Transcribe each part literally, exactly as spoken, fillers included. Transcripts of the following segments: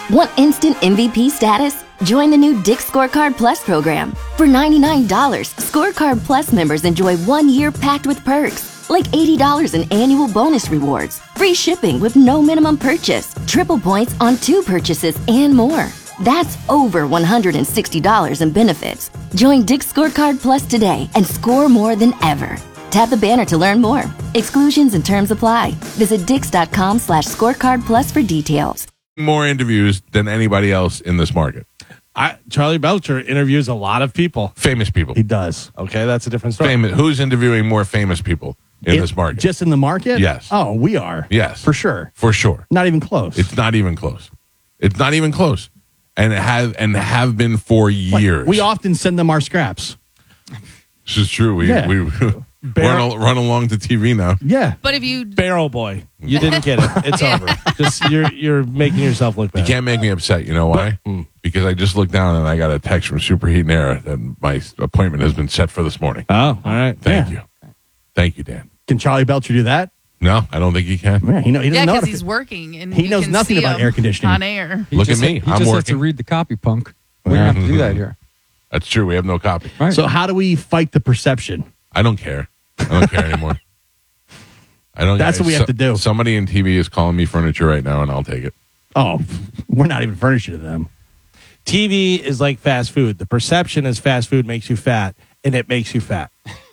Want instant M V P status? Join the new Dick's Scorecard Plus program. For ninety-nine dollars, Scorecard Plus members enjoy one year packed with perks, like eighty dollars in annual bonus rewards, free shipping with no minimum purchase, triple points on two purchases, and more. That's over one hundred sixty dollars in benefits. Join Dick's Scorecard Plus today and score more than ever. Tap the banner to learn more. Exclusions and terms apply. Visit dix.com slash scorecard plus for details. More interviews than anybody else in this market. I, Charlie Belcher interviews a lot of people. Famous people. He does. Okay, that's a different story. Famous. Who's interviewing more famous people in It- this market? Just in the market? Yes. Oh, we are. Yes. For sure. For sure. Not even close. It's not even close. It's not even close. And it have and have been for Like, years. we often send them our scraps. This is true. We Yeah. we run, al- run along to T V now. Yeah. But if you Barrel Boy, you didn't get it. It's over. Just you're you're making yourself look You bad. can't make me upset. You know why? Because I just looked down and I got a text from Superheat and Air that my appointment has been set for this morning. Oh, all right. Thank Yeah. you. Thank you, Dan. Can Charlie Belcher do that? No, I don't think he can. Yeah, he, know, he doesn't yeah, know. because how to he's fit- working and He you knows can nothing see about him air conditioning. on air. He Look just at me. ha- He I'm just has working. to read the copy, punk. We don't have to do that here. That's true. We have no copy. Right. So how do we fight the perception? I don't care. I don't care anymore. I don't. That's what we have to do. Somebody in T V is calling me furniture right now, and I'll take it. Oh, we're not even furniture to them. T V is like fast food. The perception is fast food makes you fat, and it makes you fat.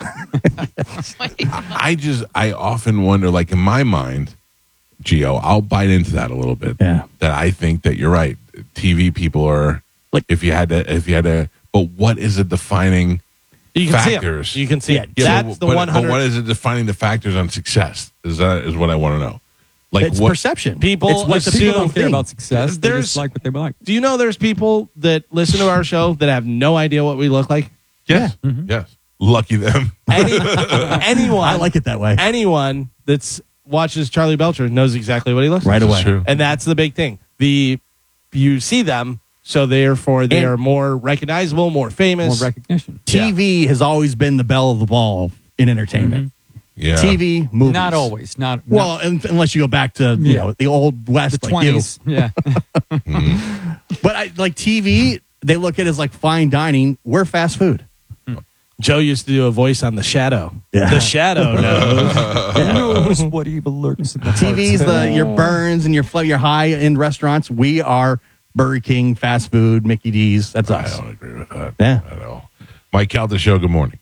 I just, I often wonder, like in my mind, Gio, I'll bite into that a little bit. Yeah. That I think that you're right. T V people are Like- if you had to, if you had to, but what is the defining You can factors? see 'em. You can see Yeah, it. Yeah, That's but, the but- one but hundred what is it defining the factors on success? Is that is what I want to know. Like It's what perception. People it's what the assume- people People don't care think. about success. They There's- just like what they like. Do you know there's people that listen to our show that have no idea what we look like? Yes, yes. Lucky them. Any, anyone, I like it that way. anyone that's watches Charlie Belcher knows exactly what he looks Right like. away. That's true. And that's the big thing. The you see them, so therefore they And- are more recognizable, more More famous. recognition. T V has always been the bell of the ball in entertainment. Yeah. T V, movies. Not always. Not Well, un- unless you go back to you Yeah. know the old west, the like you. twenties. Yeah. But I, like T V, they look at it as like fine dining. We're fast food. Joe used to do a voice on The Shadow. Yeah. The Shadow knows. Who knows what evil lurks in the T V's hearts? the your Burns and your fl- your high end restaurants. We are Burger King, fast food, Mickey D's. That's I us. don't agree with that. Yeah. At all. Mike Calta Show, good morning.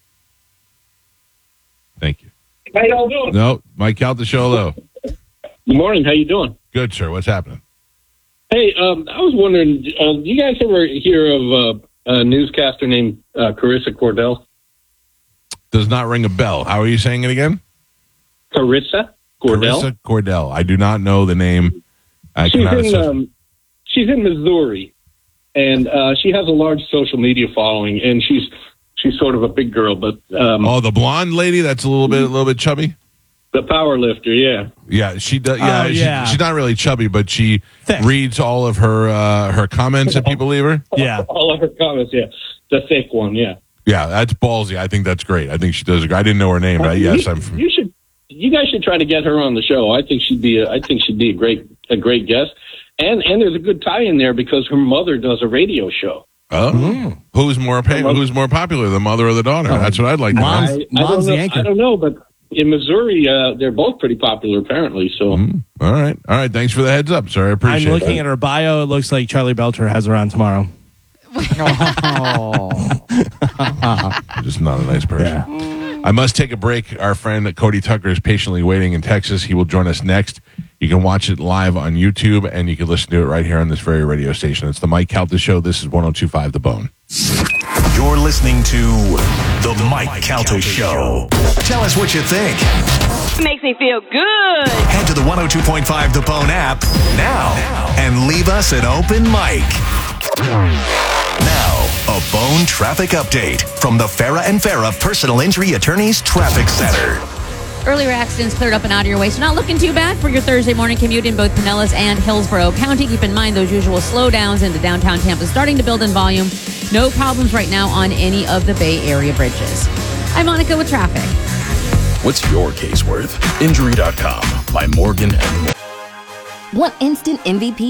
Thank you. How y'all doing? No, Mike Calta Show, hello. Good morning. How you doing? Good, sir. What's happening? Hey, um, I was wondering, uh, do you guys ever hear of uh, a newscaster named uh, Carissa Cordell? Does not ring a bell. How are you saying it again? Carissa Cordell. Carissa Cordell. I do not know the name. I she's cannot in associate- um, she's in Missouri, and uh, she has a large social media following, and she's she's sort of a big girl, but um, Oh, the blonde lady that's a little bit a little bit chubby? the power lifter, yeah. Yeah, she does. Yeah, Oh, she- yeah. she's not really chubby, but she Thick. reads all of her uh, her comments that people leave her. Yeah. All of her comments, yeah. The thick one, yeah. Yeah, that's ballsy. I think that's great. I think she does. A, I didn't know her name, but yes, you, I'm. From, you should. You guys should try to get her on the show. I think she'd be. A, I think she'd be a great a great guest. And and there's a good tie in there because her mother does a radio show. oh, who's more pa- who's more popular, the mother or the daughter? That's what I'd like to know. Mom's- I, I, Mom's don't the know, anchor. I don't know, but in Missouri, uh, they're both pretty popular apparently. So Mm, all right, all right. Thanks for the heads up, sir. I I'm appreciate looking it. at her bio. It looks like Charlie Belcher has her on tomorrow. Oh. Just not a nice person. Yeah. I must take a break. Our friend Cody Tucker is patiently waiting in Texas. He will join us next. You can watch it live on YouTube, and you can listen to it right here on this very radio station. It's the Mike Calta Show. This is one oh two point five The Bone. You're listening to The Mike Calta Show. Tell us what you think. Makes me feel good. Head to the one oh two point five The Bone app now and leave us an open mic. Now, a Bone traffic update from the Farah and Farah Personal Injury Attorneys Traffic Center. Earlier accidents cleared up and out of your way, so not looking too bad for your Thursday morning commute in both Pinellas and Hillsborough County. Keep in mind those usual slowdowns into downtown Tampa starting to build in volume. No problems right now on any of the Bay Area bridges. I'm Monica with traffic. What's your case worth? Injury dot com by Morgan and Morgan. Want instant M V P